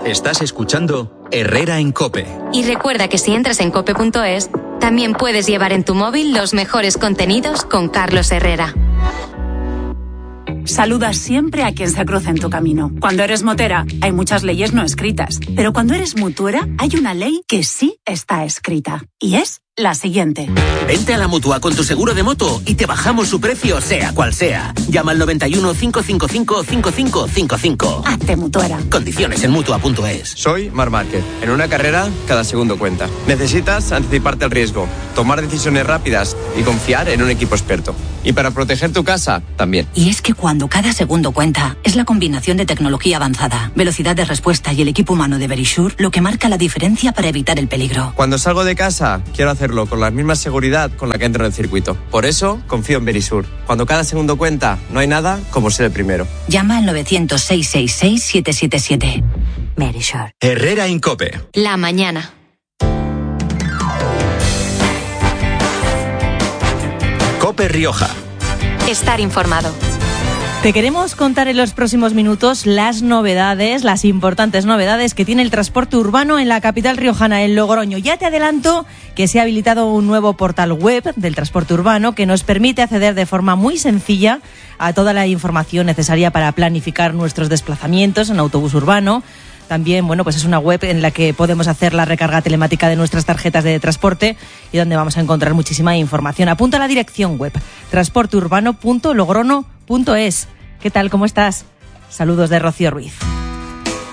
Estás escuchando Herrera en COPE. Y recuerda que si entras en cope.es, también puedes llevar en tu móvil los mejores contenidos con Carlos Herrera. Saluda siempre a quien se cruza en tu camino. Cuando eres motera, hay muchas leyes no escritas. Pero cuando eres mutuera, hay una ley que sí está escrita. Y es la siguiente. Vente a la Mutua con tu seguro de moto y te bajamos su precio, sea cual sea. Llama al 91 555 5555. Hazte mutuera. Condiciones en Mutua.es. Soy Marc Márquez. En una carrera, cada segundo cuenta. Necesitas anticiparte al riesgo, tomar decisiones rápidas y confiar en un equipo experto. Y para proteger tu casa, también. Y es que cuando cada segundo cuenta, es la combinación de tecnología avanzada, velocidad de respuesta y el equipo humano de Verisure lo que marca la diferencia para evitar el peligro. Cuando salgo de casa, quiero hacerlo con la misma seguridad con la que entro en el circuito. Por eso, confío en Verisure. Cuando cada segundo cuenta, no hay nada como ser el primero. Llama al 900-666-777. Verisure. Herrera en COPE. La mañana. COPE Rioja. Estar informado. Te queremos contar en los próximos minutos las novedades, las importantes novedades que tiene el transporte urbano en la capital riojana, en Logroño. Ya te adelanto que se ha habilitado un nuevo portal web del transporte urbano que nos permite acceder de forma muy sencilla a toda la información necesaria para planificar nuestros desplazamientos en autobús urbano. También, pues es una web en la que podemos hacer la recarga telemática de nuestras tarjetas de transporte y donde vamos a encontrar muchísima información. Apunta a la dirección web transporteurbano.logrono.es. ¿Qué tal? ¿Cómo estás? Saludos de Rocío Ruiz.